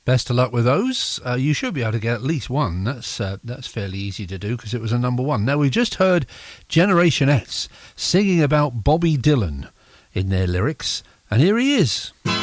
Best of luck with those. You should be able to get at least one. That's fairly easy to do because it was a number one. Now, we've just heard Generation X singing about Bobby Dylan in their lyrics, and here he is.